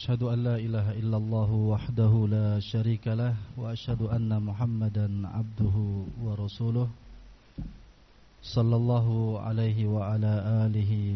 أشهد أن لا إله إلا الله وحده لا شريك له وأشهد أن محمدا عبده ورسوله صلى الله عليه وعلى آله